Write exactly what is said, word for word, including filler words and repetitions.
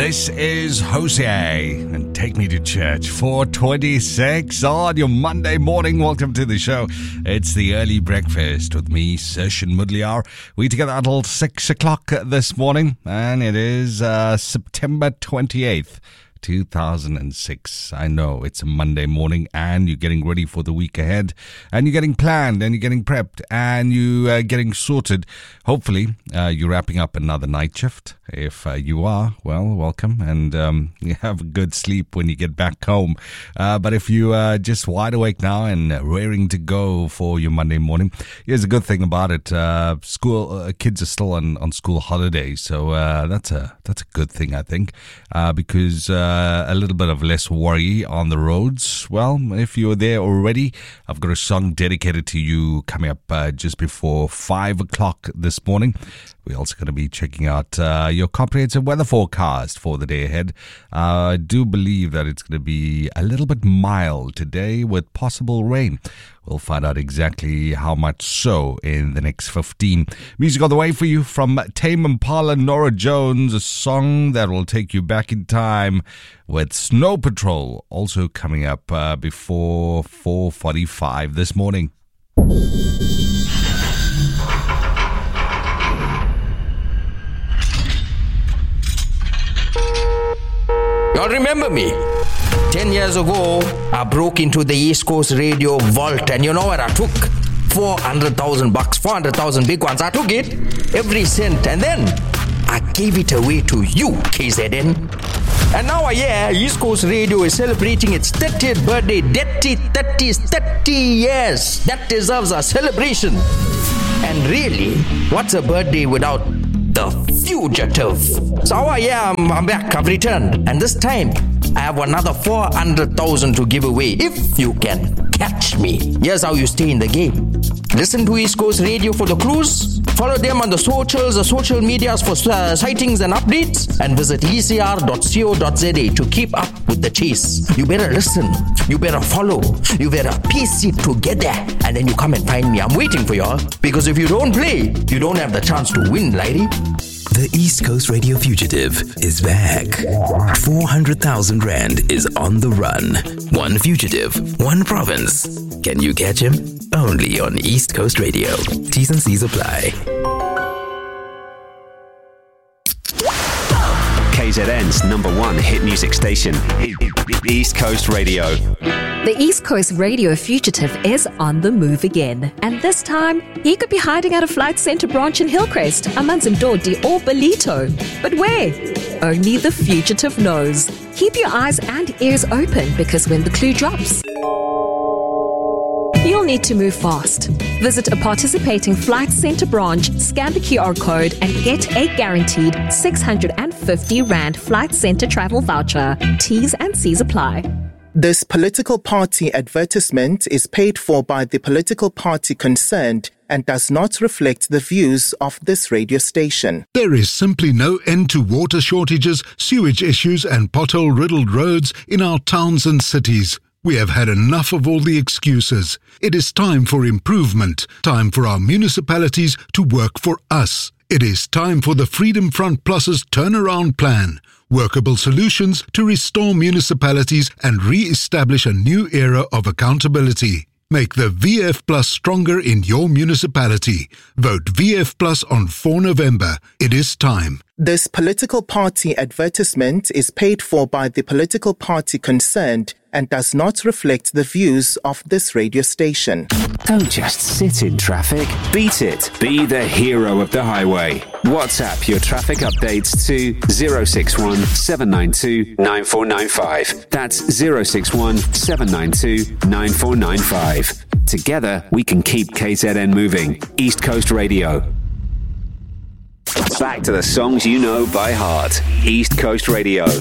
This is Jose and Take Me to Church four twenty-six on your Monday morning. Welcome to the show. It's the early breakfast with me, Session Mudliar. We together until six o'clock this morning, and it is uh, September twenty-eighth. two thousand six. I know it's a Monday morning and you're getting ready for the week ahead, and you're getting planned and you're getting prepped and you're uh, getting sorted. Hopefully uh, you're wrapping up another night shift. If uh, you are, well, welcome, and um, you have a good sleep when you get back home. Uh, but if you are just wide awake now and raring to go for your Monday morning, here's a good thing about it. Uh, school uh, kids are still on, on school holidays, so uh, that's a that's a good thing, I think, uh, because uh, Uh, a little bit of less worry on the roads. Well, if you're there already, I've got a song dedicated to you coming up uh, just before five o'clock this morning. We're also going to be checking out uh, your comprehensive weather forecast for the day ahead. Uh, I do believe that it's going to be a little bit mild today with possible rain. We'll find out exactly how much so in the next fifteen. Music on the way for you from Tame Impala, Norah Jones, a song that will take you back in time with Snow Patrol, also coming up uh, before four forty-five this morning. Y'all remember me? Ten years ago, I broke into the East Coast Radio vault, and you know what I took? four hundred thousand bucks, four hundred thousand big ones. I took it, every cent, and then I gave it away to you, K Z N. And now I hear East Coast Radio is celebrating its thirtieth birthday. thirty, thirty, thirty years. That deserves a celebration. And really, what's a birthday without the fugitive? So oh, yeah, I'm, I'm back, I've returned. And this time, I have another four hundred thousand to give away if you can catch me. Here's how you stay in the game. Listen to East Coast Radio for the clues. Follow them on the socials, the social medias for uh, sightings and updates. And visit e c r dot co dot z a to keep up with the chase. You better listen. You better follow. You better piece it together. And then you come and find me. I'm waiting for you. Because if you don't play, you don't have the chance to win, lady. The East Coast Radio Fugitive is back. four hundred thousand rand is on the run. One fugitive, one province. Can you catch him? Only on East Coast Radio. T's and C's apply. K Z N's number one hit music station, East Coast Radio. The East Coast Radio Fugitive is on the move again. And this time, he could be hiding at a Flight Centre branch in Hillcrest, Amanzimdodi or Belito. But where? Only the fugitive knows. Keep your eyes and ears open, because when the clue drops, you'll need to move fast. Visit a participating Flight Centre branch, scan the Q R code, and get a guaranteed six hundred fifty rand Flight Centre travel voucher. T's and C's apply. This political party advertisement is paid for by the political party concerned and does not reflect the views of this radio station. There is simply no end to water shortages, sewage issues, and pothole-riddled roads in our towns and cities. We have had enough of all the excuses. It is time for improvement, time for our municipalities to work for us. It is time for the Freedom Front Plus's turnaround plan. Workable solutions to restore municipalities and re-establish a new era of accountability. Make the V F Plus stronger in your municipality. Vote V F Plus on the fourth of November. It is time. This political party advertisement is paid for by the political party concerned and does not reflect the views of this radio station. Don't just sit in traffic. Beat it. Be the hero of the highway. WhatsApp your traffic updates to zero six one seven nine two nine four nine five. That's zero six one seven nine two nine four nine five. Together, we can keep K Z N moving. East Coast Radio. Back to the songs you know by heart. East Coast Radio.